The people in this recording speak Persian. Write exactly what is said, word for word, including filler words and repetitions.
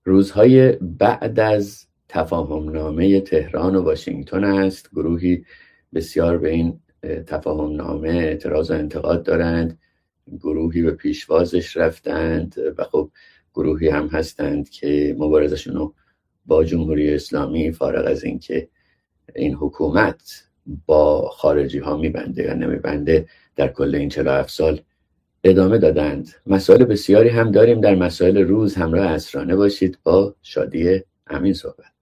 روزهای بعد از تفاهمنامه تهران و واشنگتن است. گروهی بسیار به این تفاهمنامه اعتراض و انتقاد دارند، گروهی به پیشوازش رفتند و خب گروهی هم هستند که مبارزشون رو با جمهوری اسلامی فارغ از این که این حکومت با خارجی ها میبنده یا نمیبنده در کل این چهل و هفت سال ادامه دادند. مسائل بسیاری هم داریم در مسائل روز. همراه اسرانه باشید با شادی امین صحبت.